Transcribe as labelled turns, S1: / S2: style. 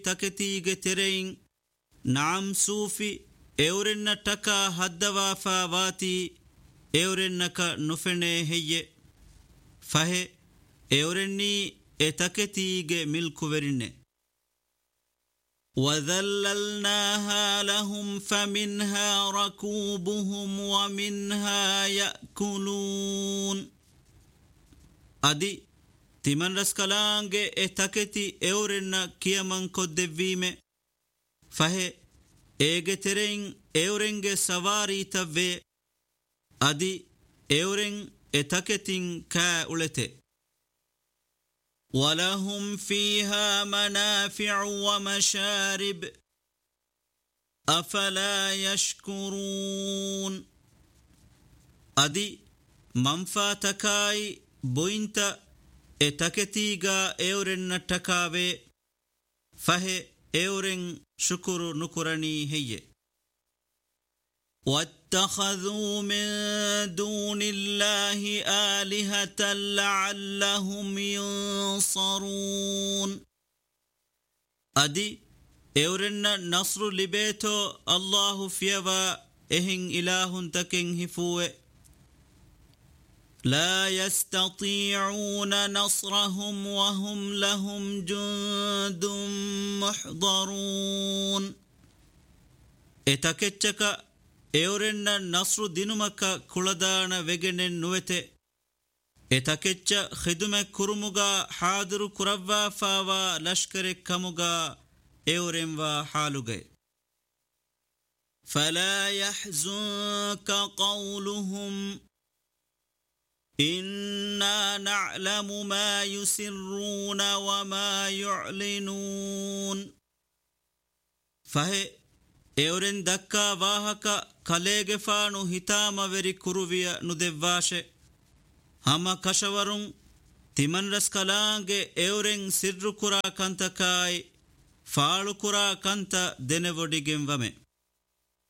S1: taketige terein naam sufi eurenna taka haddawafa wati eurennaka nufene heye fahe eurenni etaketige milku verinne وَذَلَّلْنَاهَا لَهُمْ فَمِنْهَا رَكُوبُهُمْ وَمِنْهَا يَأْكُلُونَ أدي تِمَنْ رَسْكَلَانْگَ اتَكَتِي اَوْرِنَّ كِيَمَنْ كُدِّوِّيمَ فَهِ اَيْگَتِرِنْ اَوْرِنْگَ سَوَارِي تَوِّي أدي اَوْرِنْ اتَكَتِنْ كَا أُلَتِ وَلَهُمْ فِيهَا مَنَافِعُ وَمَشَارِبُ أَفَلَا يَشْكُرُونَ أدي منفاتكاي بوينتا اتكتيغا اورن تكاوي فهي اورن شكر نكرني هي واتخذوا من دون الله آلهة لعلهم ينصرون أدي اورن نصر لبيتو الله فيوا اهن إله تكن هفوه لا يستطيعون نصرهم وهم لهم جند محضرون اتكتشك اورن نصر دينمك كلدان وگنن نوته اتكتش خدمة كرمغا حاضر كروا فاوا لشكر كمغا اورن و حالوغي فلا يحزنك قولهم إنا نعلم ما يسرون وما يعلنون فهي اورن دكا واهك كاليغ فانو هتام وري كروويا ندواشه هما كشورون تمن رسكلانگ اورن سر كرا كنتكاي فالو كرا كنت دنوديگم ومه